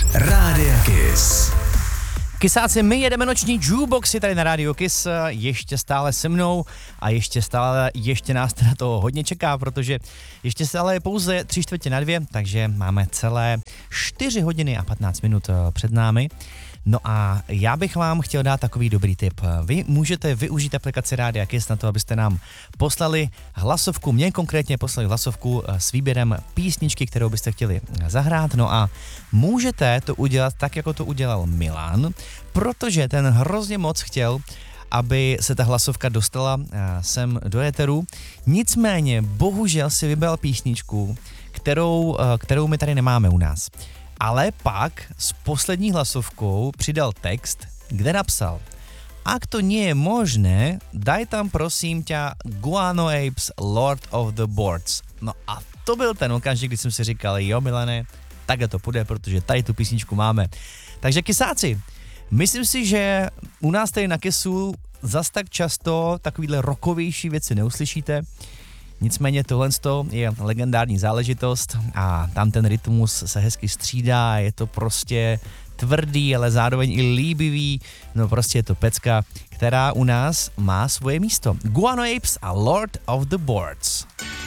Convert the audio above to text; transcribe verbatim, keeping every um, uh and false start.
Rádia Kiss. Kysáci, my jedeme noční jukeboxy tady na Rádiu Kiss, ještě stále se mnou a ještě stále, ještě nás teda toho hodně čeká, protože ještě stále je pouze tři čtvrtě na dvě, takže máme celé čtyři hodiny a patnáct minut před námi. No a já bych vám chtěl dát takový dobrý tip. Vy můžete využít aplikaci Rádia Kiss na to, abyste nám poslali hlasovku, mě konkrétně poslali hlasovku s výběrem písničky, kterou byste chtěli zahrát. No a můžete to udělat tak, jako to udělal Milan, protože ten hrozně moc chtěl, aby se ta hlasovka dostala sem do éteru. Nicméně, bohužel si vybral písničku, kterou, kterou my tady nemáme u nás. Ale pak s poslední hlasovkou přidal text, kde napsal: Ak to nie je možné, daj tam prosím ťa Guano Apes Lord of the Boards. No a to byl ten okamžik, kdy jsem si říkal, jo Milane, takhle to půjde, protože tady tu písničku máme. Takže kysáci, myslím si, že u nás tady na Kissu zas tak často takovýhle rockovější věci neuslyšíte. Nicméně tohle je legendární záležitost a tam ten rytmus se hezky střídá, je to prostě tvrdý, ale zároveň i líbivý, no prostě je to pecka, která u nás má svoje místo. Guano Apes a Lord of the Boards.